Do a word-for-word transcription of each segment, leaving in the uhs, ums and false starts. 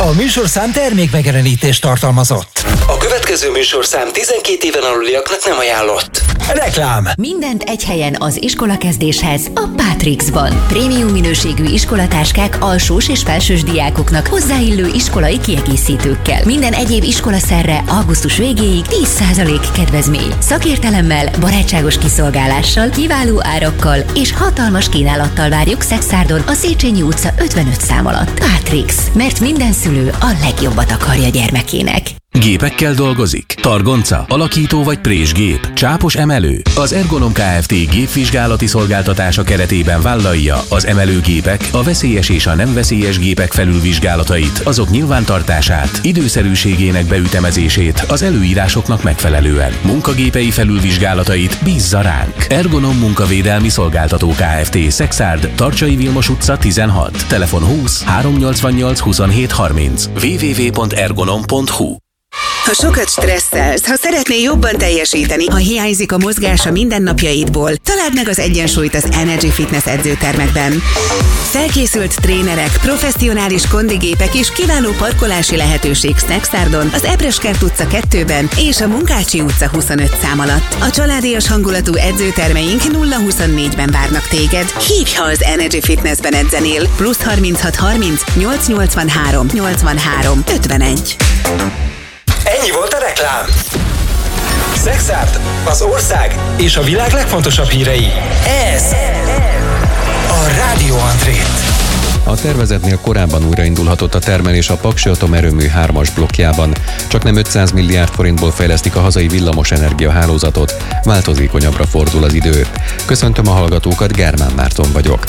A műsorszám termékmegjelenítést tartalmazott. A következő műsorszám tizenkét éven aluliaknak nem ajánlott. Reklám. Mindent egy helyen az iskolakezdéshez a Pátrixban. Prémium minőségű iskolatáskák alsós és felsős diákoknak hozzáillő iskolai kiegészítőkkel. Minden egyéb iskolaszerre augusztus végéig tíz százalék kedvezmény. Szakértelemmel, barátságos kiszolgálással, kiváló árakkal és hatalmas kínálattal várjuk Szexárdon a Széchenyi utca ötvenöt szám alatt. Pátrix, mert minden szülő a legjobbat akarja gyermekének. Gépekkel dolgozik? Targonca, alakító vagy présgép, csápos emelő? Az Ergonom Kft. Gépvizsgálati szolgáltatása keretében vállalja az emelőgépek, a veszélyes és a nem veszélyes gépek felülvizsgálatait, azok nyilvántartását, időszerűségének beütemezését az előírásoknak megfelelően. Munkagépei felülvizsgálatait bízza ránk. Ergonom Munkavédelmi Szolgáltató Kft. Szexárd, Tarcsai Vilmos utca tizenhat, telefon húsz háromnyolcvannyolc huszonhét harminc, double-u double-u double-u pont ergonom pont hu. Ha sokat stresszelsz, ha szeretnél jobban teljesíteni, ha hiányzik a mozgás a mindennapjaidból, találd meg az egyensúlyt az Energy Fitness edzőtermekben. Felkészült trénerek, professzionális kondigépek és kiváló parkolási lehetőség Szexárdon, az Ebreskert utca kettőben és a Munkácsi utca huszonöt szám alatt. A családias hangulatú edzőtermeink nulla huszonnégyben várnak téged. Hívj, ha az Energy Fitnessben edzenél. Plusz harminchat harminc nyolc nyolcvanhárom nyolcvanhárom ötvenegy. Ennyi volt a reklám. Szexárd, az ország és a világ legfontosabb hírei. Ez a Rádió Andrét. A tervezetnél korábban újraindulhatott a termelés a Paksi Atomerőmű hármas blokkjában. Csaknem ötszáz milliárd forintból fejlesztik a hazai villamosenergia hálózatot. Változékonyabbra fordul az idő. Köszöntöm a hallgatókat, Germán Márton vagyok.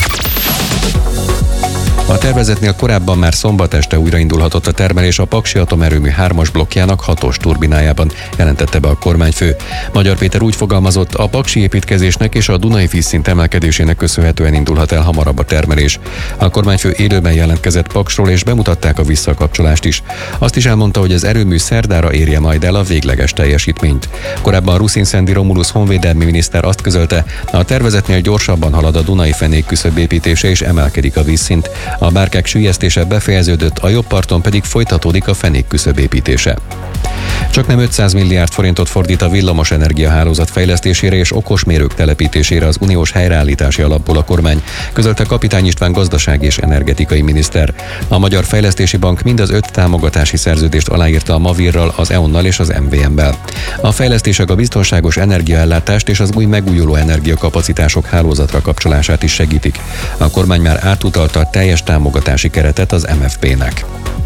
A tervezetnél korábban már szombat este újraindulhatott a termelés a Paksi Atomerőmű hármas blokkjának hatos turbinájában, jelentette be a kormányfő. Magyar Péter úgy fogalmazott, a paksi építkezésnek és a Dunai vízszint emelkedésének köszönhetően indulhat el hamarabb a termelés. A kormányfő élőben jelentkezett Paksról és bemutatták a visszakapcsolást is. Azt is elmondta, hogy az erőmű szerdára érje majd el a végleges teljesítményt. Korábban Ruszin Szendi Romulus honvédelmi miniszter azt közölte, a tervezetnél gyorsabban halad a Dunai fenék küszöbépítése és emelkedik a vízszint. A bárkák süllyesztése befejeződött, a jobb parton pedig folytatódik a fenék küszöbépítése. Csaknem ötszáz milliárd forintot fordít a villamos energiahálózat fejlesztésére és okosmérők telepítésére az uniós helyreállítási alapból a kormány, közölte Kapitány István gazdasági és energetikai miniszter. A Magyar Fejlesztési Bank mind az öt támogatási szerződést aláírta a Mavirral, az é o ennal és az em vé em-bel. A fejlesztések a biztonságos energiaellátást és az új megújuló energiakapacitások hálózatra kapcsolását is segítik. A kormány már átutalta a teljes támogatási keretet az em ef pé-nek.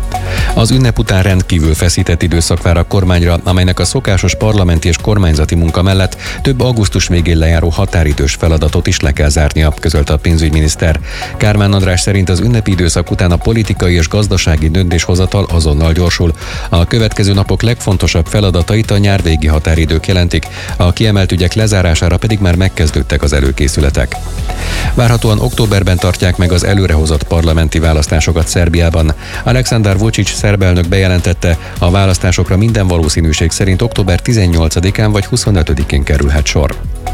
Az ünnep után rendkívül feszített időszak vár a kormányra, amelynek a szokásos parlamenti és kormányzati munka mellett több augusztus végén lejáró határidős feladatot is le kell zárnia, közölte a pénzügyminiszter. Kármán András szerint az ünnepi időszak után a politikai és gazdasági döntéshozatal azonnal gyorsul. A következő napok legfontosabb feladatait a nyárvégi határidők jelentik, a kiemelt ügyek lezárására pedig már megkezdődtek az előkészületek. Várhatóan októberben tartják meg az előrehozott parlamenti választásokat Szerbiában. Alexander Vučić szerb elnök bejelentette, a választásokra minden valószínűség szerint október tizennyolcadikán vagy huszonötödikén kerülhet sor.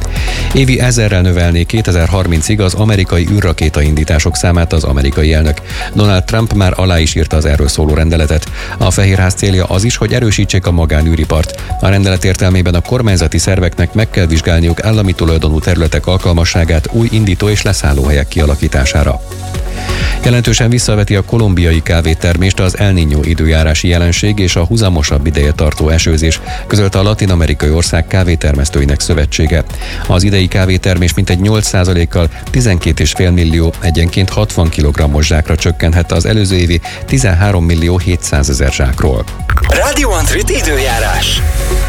Évi ezerrel növelné kétezer-harmincig az amerikai űrrakétaindítások számát az amerikai elnök. Donald Trump már alá is írta az erről szóló rendeletet. A Fehérház célja az is, hogy erősítsék a magánűripart. A rendelet értelmében a kormányzati szerveknek meg kell vizsgálniuk állami tulajdonú területek alkalmasságát új indító- és leszállóhelyek kialakítására. Jelentősen visszaveti a kolumbiai kávétermést az El Niño időjárási jelenség és a huzamosabb ideje tartó esőzés, közölte a latin-amerikai ország kávétermesztőinek szövetsége. Az idei kávétermés mintegy nyolc százalékkal tizenkét egész öt millió, egyenként hatvan kilogrammos zsákra csökkenhet az előző évi tizenhárom millió hétszázezer zsákról. Rádió Andrét időjárás.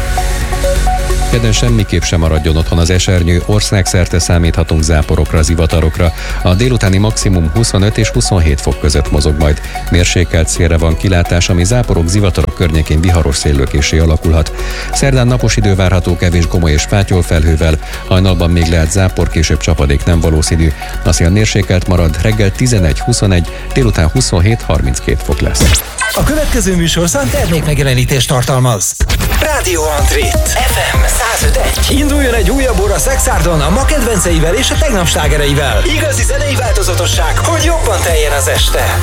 Kedden semmiképp sem maradjon otthon az esernyő, országszerte számíthatunk záporokra, zivatarokra. A délutáni maximum huszonöt és huszonhét fok között mozog majd. Mérsékelt szélre van kilátás, ami záporok, zivatarok környékén viharos széllökésé alakulhat. Szerdán napos idő várható kevés gomoly és fátyol felhővel, hajnalban még lehet zápor, később csapadék nem valószínű. A szél mérsékelt marad, reggel tizenegy huszonegy, délután huszonhét harminckét fok lesz. A következő műsorszám termékmegjelenítést tartalmaz. Rádió Andrét ef em száz öt egy. Induljon egy újabb óra Szexárdon a ma kedvenceivel és a tegnap slágereivel. Igazi zenei változatosság, hogy jobban teljen az este.